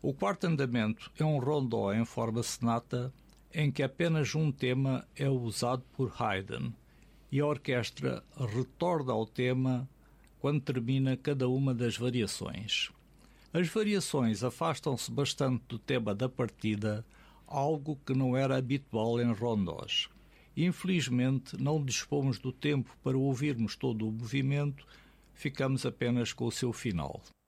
O quarto andamento é um rondó em forma sonata em que apenas um tema é usado por Haydn e a orquestra retorna ao tema quando termina cada uma das variações. As variações afastam-se bastante do tema da partida, algo que não era habitual em rondós. Infelizmente, não dispomos do tempo para ouvirmos todo o movimento, ficamos apenas com o seu final.